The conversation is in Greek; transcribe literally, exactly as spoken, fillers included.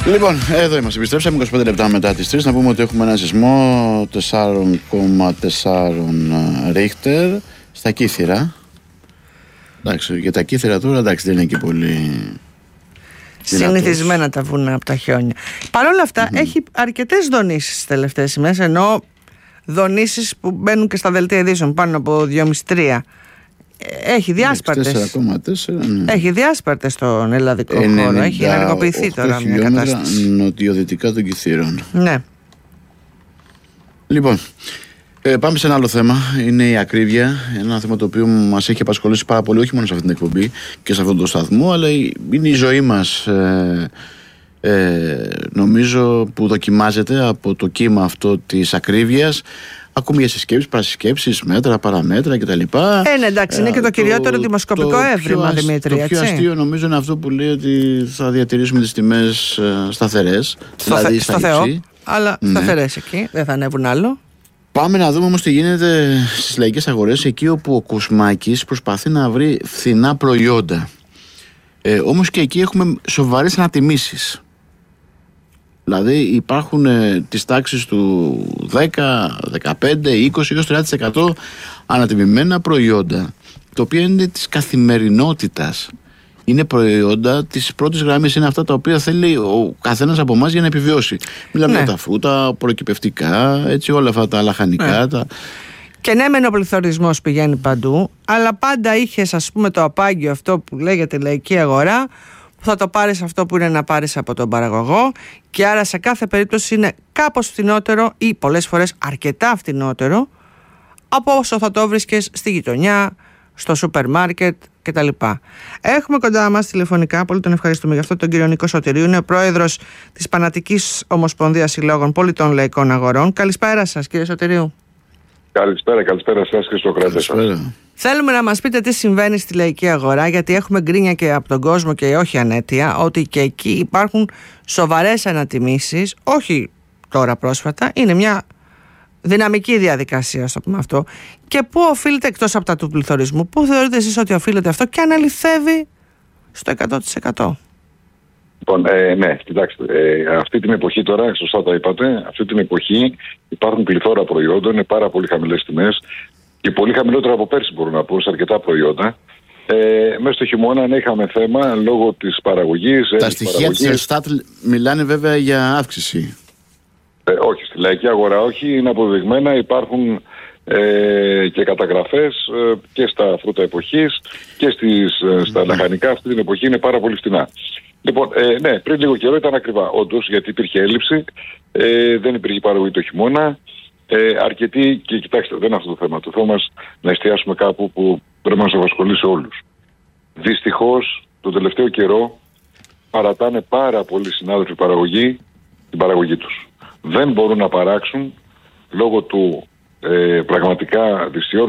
Λοιπόν, εδώ είμαστε. Επιστρέψαμε είκοσι πέντε λεπτά μετά τις τρεις. Να πούμε ότι έχουμε ένα σεισμό τέσσερα κόμμα τέσσερα Ρίχτερ στα Κύθυρα. Εντάξει, για τα Κύθυρα τώρα εντάξει, δεν είναι και πολύ συνηθισμένα τα βουνά από τα χιόνια. Παρ' όλα αυτά, mm-hmm. έχει αρκετές δονήσεις τις τελευταίες ημέρες, ενώ δονήσεις που μπαίνουν και στα δελτία ειδήσεων πάνω από δυόμισι τρία. Έχει διάσπαρτες. τέσσερα κόμμα τέσσερα, ναι. Έχει διάσπαρτες στον ελλαδικό ε, χώρο. Έχει ενεργοποιηθεί τώρα μια κατάσταση. Νοτιοδυτικά των Κυθύρων. Ναι. Λοιπόν, ε, πάμε σε ένα άλλο θέμα. Είναι η ακρίβεια. Ένα θέμα το οποίο μας έχει απασχολήσει πάρα πολύ, όχι μόνο σε αυτή την εκπομπή και σε αυτόν τον σταθμό, αλλά είναι η ζωή μας. Ε, ε, νομίζω που δοκιμάζεται από το κύμα αυτό της ακρίβειας. Ακούμε για συσκέψεις, παρασυσκέψεις, μέτρα, παραμέτρα κτλ. Ε, ναι, εντάξει, είναι και το κυριότερο το, δημοσκοπικό το έβριμα, Δημήτρη. Το πιο αστείο νομίζω είναι αυτό που λέει ότι θα διατηρήσουμε τις τιμές σταθερές. Στο, δηλαδή θε, στο Θεό, αλλά ναι. Σταθερές εκεί, δεν θα ανέβουν άλλο. Πάμε να δούμε όμως τι γίνεται στις λαϊκές αγορές, εκεί όπου ο Κοσμάκης προσπαθεί να βρει φθηνά προϊόντα. Ε, όμως και εκεί έχουμε σοβαρές ανατιμήσεις. Δηλαδή υπάρχουν ε, τις τάξεις του δέκα, δεκαπέντε, είκοσι έως τριάντα τοις εκατό ανατιμημένα προϊόντα, τα οποία είναι της καθημερινότητας. Είναι προϊόντα της πρώτης γραμμής, είναι αυτά τα οποία θέλει ο καθένας από εμάς για να επιβιώσει. Μιλάμε ναι. για τα φρούτα, προκυπευτικά, έτσι, όλα αυτά τα λαχανικά. Ναι. Τα... Και ναι, μεν ο πληθωρισμός πηγαίνει παντού, αλλά πάντα είχες, ας πούμε, το απάγγιο αυτό που λέγεται λαϊκή αγορά, που θα το πάρεις αυτό που είναι να πάρεις από τον παραγωγό, και άρα σε κάθε περίπτωση είναι κάπως φθηνότερο ή πολλές φορές αρκετά φθηνότερο από όσο θα το βρίσκες στη γειτονιά, στο σούπερ μάρκετ κτλ. Έχουμε κοντά μας τηλεφωνικά, πολύ τον ευχαριστούμε γι' αυτό, τον κύριο Νίκο Σωτηρίου, είναι ο πρόεδρος της Πανατικής Ομοσπονδίας Συλλόγων Πολιτών Λαϊκών Αγορών. Καλησπέρα σας, κύριε Σωτηρίου. Καλησπέρα, καλησπέρα σας και στο κράτος σας. Θέλουμε να μας πείτε τι συμβαίνει στη λαϊκή αγορά, γιατί έχουμε γκρίνια και από τον κόσμο και όχι ανέτεια ότι και εκεί υπάρχουν σοβαρές ανατιμήσεις, όχι τώρα πρόσφατα, είναι μια δυναμική διαδικασία, ας το πούμε αυτό. Και πού οφείλεται, εκτός από τα του πληθωρισμού, πού θεωρείτε εσείς ότι οφείλεται αυτό και αν αληθεύει στο εκατό τοις εκατό? Λοιπόν, ε, ναι, κοιτάξτε, ε, αυτή την εποχή τώρα, σωστά τα είπατε, αυτή την εποχή υπάρχουν πληθώρα προϊόντων, είναι πάρα πολύ χαμηλές τιμές και πολύ χαμηλότερα από πέρσι, μπορώ να πω, σε αρκετά προϊόντα. Ε, μέσα στο χειμώνα αν είχαμε θέμα λόγω της παραγωγής. Τα στοιχεία παραγωγής, της Ελστάτ μιλάνε βέβαια για αύξηση. Ε, όχι, στη λαϊκή αγορά όχι, είναι αποδεδειγμένα, υπάρχουν ε, και καταγραφές ε, και στα φρούτα εποχής και στις, ε, στα λαχανικά αυτή την εποχή είναι πάρα πολύ φθηνά. Λοιπόν, ε, ναι, πριν λίγο καιρό ήταν ακριβά, όντως, γιατί υπήρχε έλλειψη, ε, δεν υπήρχε παραγωγή το χειμώνα, ε, αρκετοί, και κοιτάξτε, δεν είναι αυτό το θέμα. Το θέμα μας να εστιάσουμε κάπου που πρέπει να μας απασχολήσει όλους. Δυστυχώς, τον τελευταίο καιρό παρατάνε πάρα πολλοί συνάδελφοι παραγωγή την παραγωγή τους. Δεν μπορούν να παράξουν λόγω του ε, πραγματικά δυσιόρ